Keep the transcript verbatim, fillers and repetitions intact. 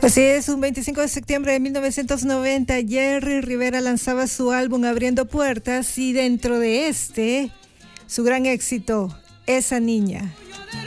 Así es, un veinticinco de septiembre de mil novecientos noventa, Jerry Rivera lanzaba su álbum Abriendo Puertas y dentro de este, su gran éxito, Esa Niña.